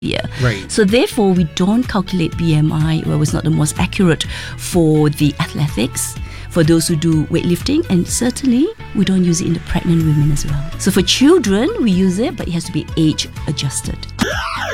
year. Right. So therefore, we don't calculate BMI, well, it's not the most accurate for the athletics, for those who do weightlifting, and certainly we don't use it in the pregnant women as well. So for children, we use it, but it has to be age adjusted.